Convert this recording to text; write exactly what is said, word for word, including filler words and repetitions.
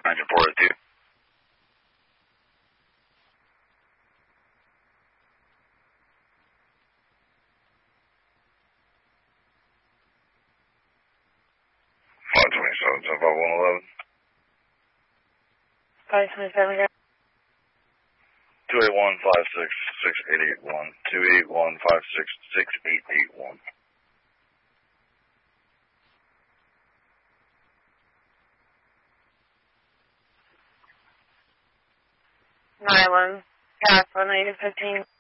Engine four oh two. five twenty-seven, ten five one eleven. five twenty-seven, guys. two eight one, five six, six eight eight one. two eight one, five six, six eight eight one. nine one, pass one eight fifteen.